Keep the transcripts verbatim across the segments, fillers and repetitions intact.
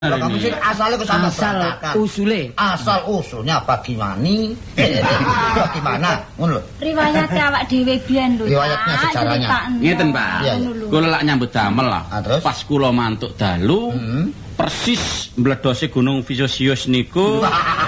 Kamu sih asalnya ke sana asal usule. Asal usulnya bagaimana? Bagaimana? Ngono lho. Riwayatnya awak dhewe biyen lho. Riwayatnya sejarahnya. Ngeten, Pak. Iya, Kula lak nyambut damel lah. Ah, terus? Pas kula mantuk dalu, Hmm. persis mbledose Gunung Vesuvius niku.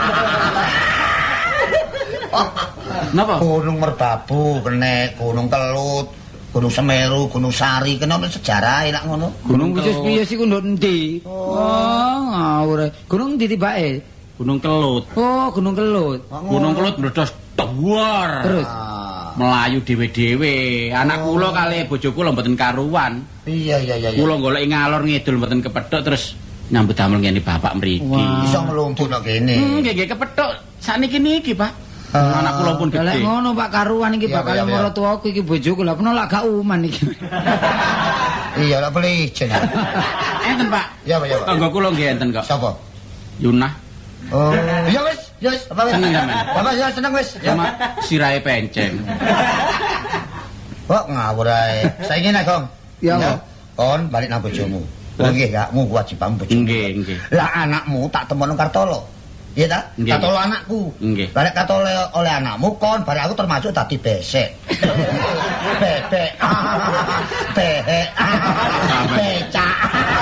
Napa? Gunung Merbabu, kene Gunung Kelut, Gunung Semeru, Gunung Sari, kena sejarah enak ngono. Gunung Vesuvius iku nduk endi? Oh, ngawur. Gunung ndi tibake? Gunung Kelut. Oh, Gunung Kelut. Gunung Kelut meledos dhuwur. Terus Melayu dhewe-dhewe. Anak kula kali bojo kula mboten karuan. Iya iya iya. Kula golek ngalor ngidul mboten kepethuk terus nyambut damel ngene bapak mriki. Iso nglumpuhno kene. Hmm, nggih nggih kepethuk saniki niki, Pak. Anak kula pun lek gede. ngono Pak karuan iki Iya, bakal iya, iya. marang tuaku iki bojoku lha peno lak gak uman iki. Iya lak beli jen. Enten, Pak. Iya, Pak, iya, Pak. Tangga kula nggih enten kok. Sapa? Yunah Oh, iya wis, iya wis, apa wis? Seneng sampean? Apa ya seneng wis. Ya. sama sirahe penceng. Kok ngawur ae. Saiki nek, Gong. Ya, apa? Kon balik nang bojomu. Oh nggih, kakmu kewajiban bojomu. Nggih, nggih. Lah anakmu tak temono Kartolo. Iya ta? Nggih. Kartolo anakku. Nggih. Barek Kartolo oleh anakmu kon, barek aku termasuk dadi besek. Bebek. Bebek. Becak.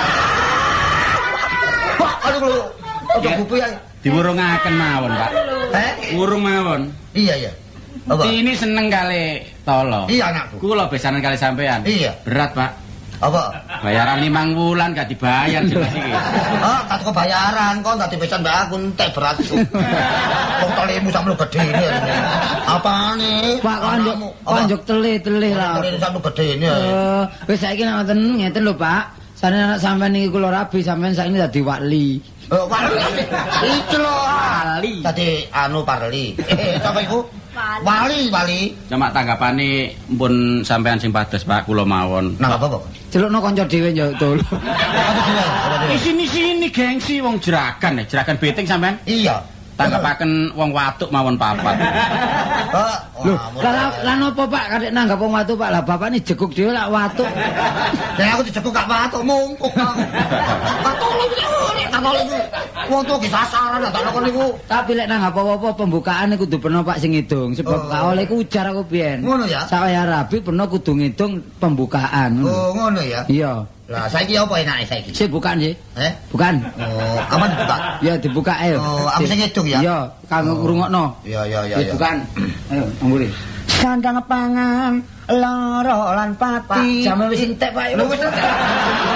Wah, aduh lu. Ojo Ya. bubu ya. Diwurungaken mawon, Pak. Eh? Wurung mawon. Iya iya. Apa? Ini seneng kali tolo. Iya anakku. Kula besanan kali sampean. Iya. Berat, Pak. Apa? Bayaran limang wulan gak dibayar jelas iki. Ah, kata kebayaran kon tadi pesan mbak aku entek berat. Wong tolimu sampe gede ini. Apane? Pak kok anjuk kok anjuk telih-telih lah. Tolimu sampe gede ini. Eh, wis saiki nek ngoten ngeten lho, Pak. Sane anak sampean iki kula rabi sampean saiki dadi wali. Oh, wali. Iki lho. Wali. Tadi anu parli. Eh, sapa iku? Wali, wali. Cuma tanggapane pun sampean sing pados, Pak, kula mawon. Nah, apa, Pak? Celukno kanca dhewe njuk tol. Apa dhewe? Apa dhewe? Sini-sini gengsi wong jeragan ya, jeragan beting sampean. Iya. Tanggapaken wong watuk mawon papat. Oh, Lho, lah lah napa Pak kadek nanggap wong watu Pak? Lah bapak ni jeguk dhewe lak watuk. dan aku dijeguk gak patok mungkuk. Katolong iki, katolong iki. Wong tuwa ki sasaran tak nang niku. Tapi lek nanggap apa-apa pembukaan kudu peno Pak sing ngidung sebab Oh. gak oleh ku ujar aku biyen. Ngono ya? Saya rabi peno kudu ngidung pembukaan. Oh, ngono ya. Iya. Lah saiki apa enake saiki? Sik bukan sih. Eh? Bukan. Oh, aman dibuka. Ya dibuka ayo. Oh, aku sing ngidung ya. Iya, kanggo ngrungokno. Iya, iya, iya, Ya iya. bukan. Ayo, amburi. Sandang pangan lara lan Pak, pati. jame wis entek Pak. Lho wis